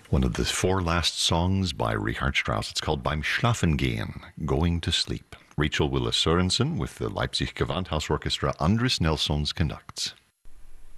One of the four last songs by Richard Strauss. It's called Beim Schlafengehen, Going to Sleep. Rachel Willis Sorensen with the Leipzig Gewandhausorchestra. Andres Nelsons conducts.